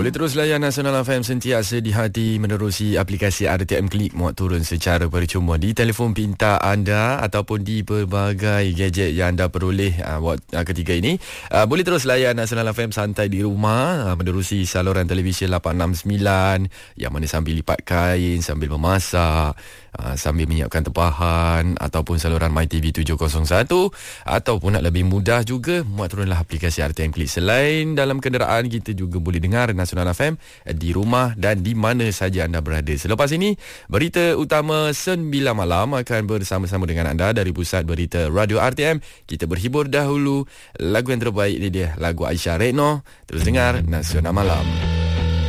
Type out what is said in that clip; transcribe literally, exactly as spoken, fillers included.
Boleh terus layan Nasional F M sentiasa di hati menerusi aplikasi R T M Klik, muat turun secara percuma di telefon pintar anda ataupun di pelbagai gadget yang anda peroleh uh, uh, ketika ini. Uh, boleh terus layan Nasional F M santai di rumah uh, menerusi saluran televisyen lapan enam sembilan yang mana sambil lipat kain, sambil memasak, uh, sambil menyiapkan tempahan, ataupun saluran MyTV tujuh kosong satu, ataupun nak lebih mudah juga muat turunlah aplikasi R T M Klik. Selain dalam kenderaan, kita juga boleh dengar Nasional F M di rumah dan di mana saja anda berada. Selepas ini, berita utama sembilan malam akan bersama-sama dengan anda dari Pusat Berita Radio R T M. Kita berhibur dahulu. Lagu yang terbaik ini dia, lagu Aisyah Retno. Terus dengar Nasional Malam.